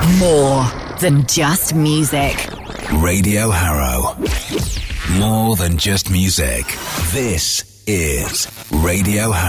More than just music. Radio Harrow. More than just music. This is Radio Harrow.